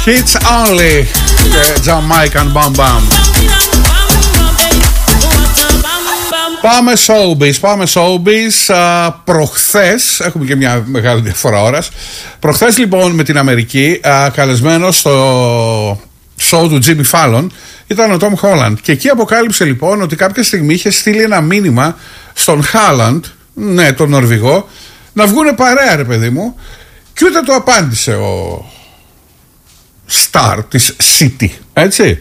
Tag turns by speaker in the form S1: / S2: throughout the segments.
S1: Hits Only και Jamaican Bam Bam. Πάμε showbiz. Προχθές, έχουμε και μια μεγάλη διαφορά ώρας. Προχθές λοιπόν με την Αμερική, καλεσμένος στο show του Jimmy Fallon ήταν ο Tom Holland. Και εκεί αποκάλυψε λοιπόν ότι κάποια στιγμή είχε στείλει ένα μήνυμα στον Haaland, ναι, τον Νορβηγό, να βγούνε παρέα, ρε παιδί μου, και ούτε το απάντησε ο star της City, έτσι.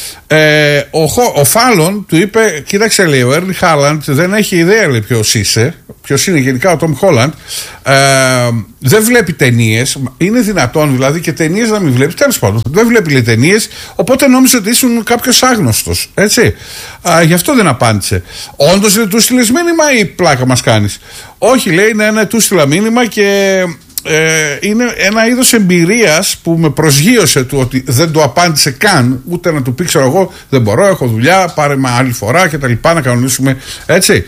S1: Ο Φάλλον του είπε, κοίταξε, λέει, ο Έρλι Χάλαντ δεν έχει ιδέα, λέει, ποιος είναι γενικά ο Τόμ Χόλαντ, δεν βλέπει ταινίες. Είναι δυνατόν δηλαδή και ταινίες να μην βλέπει? Τέλος πάντων, δεν βλέπει, λέει, ταινίες, οπότε νόμιζε ότι ήσουν κάποιος άγνωστος, έτσι. Γι' αυτό δεν απάντησε. Όντως, του στείλες μήνυμα ή πλάκα μας κάνεις? Όχι, λέει, ναι, του στείλα μήνυμα και είναι ένα είδος εμπειρίας που με προσγείωσε του ότι δεν το απάντησε καν, ούτε να του πει, ξέρω εγώ, δεν μπορώ, έχω δουλειά, πάρε με άλλη φορά και τα λοιπά, να κανονίσουμε, έτσι.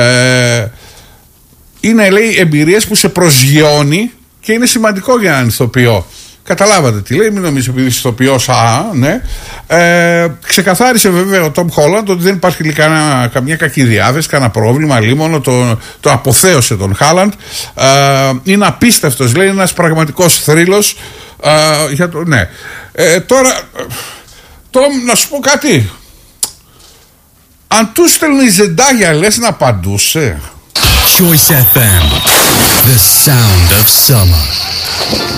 S1: Είναι, λέει, εμπειρίες που σε προσγειώνει και είναι σημαντικό για έναν ηθοποιό. Καταλάβατε τι λέει, μην νομίζω επειδή είσαι ηθοποιός, ναι. Ξεκαθάρισε βέβαια ο Τόμ Χόλαντ ότι δεν υπάρχει καμία κακή διάθεση, κανένα πρόβλημα, λίμωνο, το αποθέωσε τον Χάλαντ. Είναι απίστευτος, λέει, ένας πραγματικός θρύλος. Ναι. Τώρα, Τόμ, να σου πω κάτι. Αν του στέλνει ζεντάγια, λες να απαντούσε?
S2: Choice FM, the sound of summer.